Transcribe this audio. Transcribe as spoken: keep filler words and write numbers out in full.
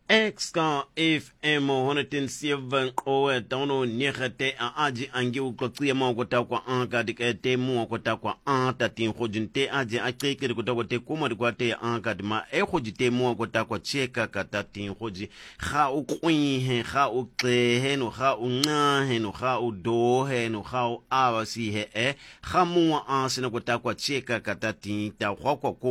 Exka F M one oh seven owe tauno nirete a aji angi ukotria mo kota kwa anka dikete mo kota kwa anta tin khojinte aji akeke kota kwa te kuma kwa te anka ma e khojite mo kota kwa cheka kata tin khoji kha ukwin he kha ukle no kha unga he no kha udo he no kha awasi he e kha mo asina kota kwa cheka kata tin ta kwa kwa